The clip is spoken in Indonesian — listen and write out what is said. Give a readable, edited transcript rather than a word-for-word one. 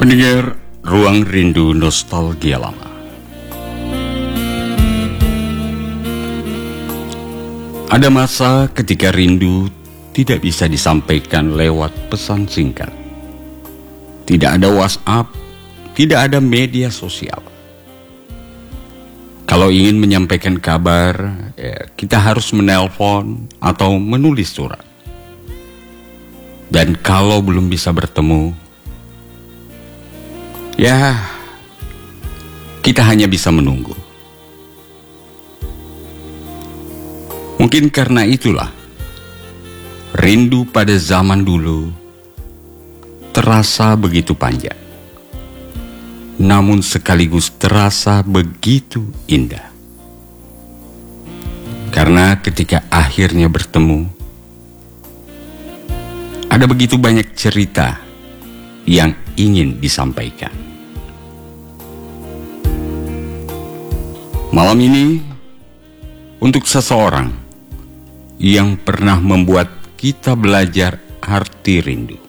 Pendengar Ruang Rindu Nostalgia Lama. Ada masa ketika rindu tidak bisa disampaikan lewat pesan singkat. Tidak ada WhatsApp, tidak ada media sosial. Kalau ingin menyampaikan kabar, kita harus menelpon atau menulis surat. Dan kalau belum bisa bertemu, kita hanya bisa menunggu. Mungkin karena itulah, rindu pada zaman dulu terasa begitu panjang, namun sekaligus terasa begitu indah. Karena ketika akhirnya bertemu, ada begitu banyak cerita yang ingin disampaikan. Malam ini, untuk seseorang yang pernah membuat kita belajar arti rindu.